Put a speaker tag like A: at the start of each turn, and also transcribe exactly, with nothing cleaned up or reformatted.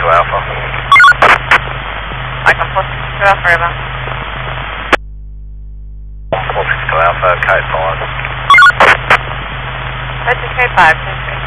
A: two Alpha.
B: I can four six two Alpha, over.
A: four six two Alpha, code five.
B: That's code five, thank you.